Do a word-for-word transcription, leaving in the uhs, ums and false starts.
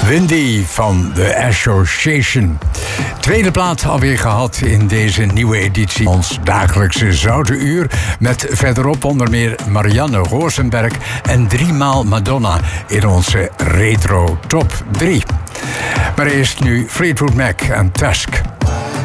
Windy van The Association. Tweede plaat alweer gehad in deze nieuwe editie. Ons dagelijkse Zoute Uur. Met verderop onder meer Marianne Rosenberg en driemaal Madonna in onze retro top drie. Maar eerst nu Fleetwood Mac en Tusk.